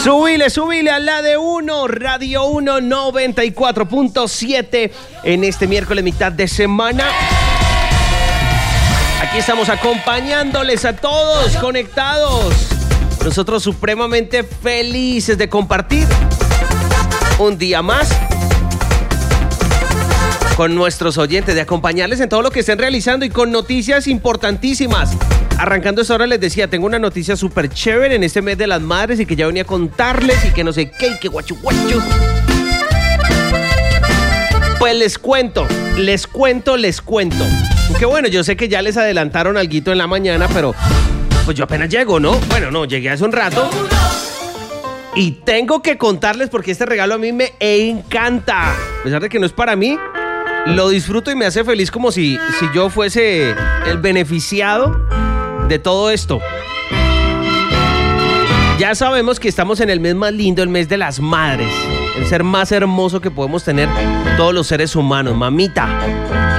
Subile a la de uno, Radio 1 94.7 en este miércoles mitad de semana. Aquí estamos acompañándoles a todos, conectados. Nosotros supremamente felices de compartir un día más con nuestros oyentes, de acompañarles en todo lo que estén realizando y con noticias importantísimas. Arrancando esta hora les decía, tengo una noticia súper chévere en este mes de las madres y que ya venía a contarles y que no sé qué, y que guachu. Pues les cuento. Que bueno, yo sé que ya les adelantaron alguito en la mañana, pero pues yo apenas llego, ¿no? Bueno, no, llegué hace un rato. Y tengo que contarles porque este regalo a mí me encanta. A pesar de que no es para mí, lo disfruto y me hace feliz como si yo fuese el beneficiado de todo esto. Ya sabemos que estamos en el mes más lindo, el mes de las madres. El ser más hermoso que podemos tener todos los seres humanos, mamita.